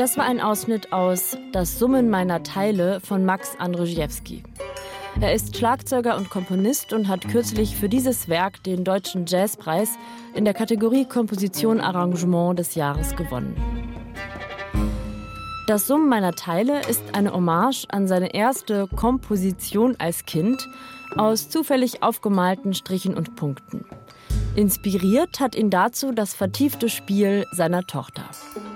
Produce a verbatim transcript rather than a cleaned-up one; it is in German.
Das war ein Ausschnitt aus Das Summen meiner Teile von Max Andrzejewski. Er ist Schlagzeuger und Komponist und hat kürzlich für dieses Werk den Deutschen Jazzpreis in der Kategorie Komposition Arrangement des Jahres gewonnen. Das Summen meiner Teile ist eine Hommage an seine erste Komposition als Kind aus zufällig aufgemalten Strichen und Punkten. Inspiriert hat ihn dazu das vertiefte Spiel seiner Tochter.